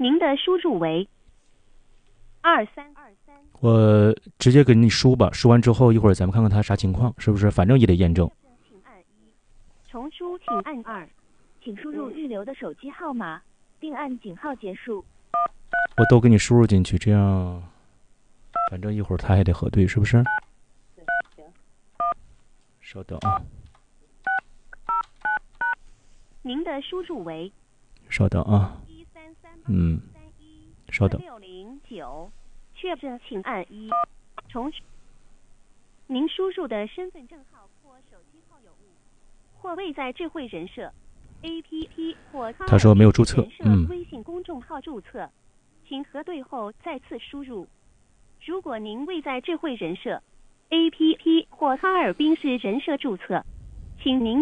您的输入为2323。 我直接给你输吧，输完之后一会儿咱们看看他啥情况，是不是？反正也得验证。 请按1，重输请按2，请输入预留的手机号码，并按井号结束。 我都给你输入进去，这样，反正一会儿他还得核对，是不是？稍等啊。 您的输入为稍等啊。稍等。 609，确认请按1，重输。您输入的身份证号或手机号有误，或未在智慧人社 APP 或他说没有注册。 微信公众号注册，请核对后再次输入。如果您未在智慧人社 APP 或哈尔滨市人社注册，请您